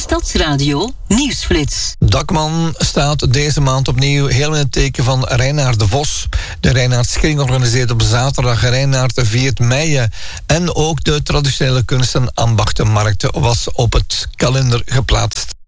Stadsradio Nieuwsflits. Dakman staat deze maand opnieuw heel in het teken van Reinaard de Vos. De Reinaardskring organiseert op zaterdag Reinaard viert Meijen. En ook de traditionele kunst- en ambachtenmarkt was op het kalender geplaatst.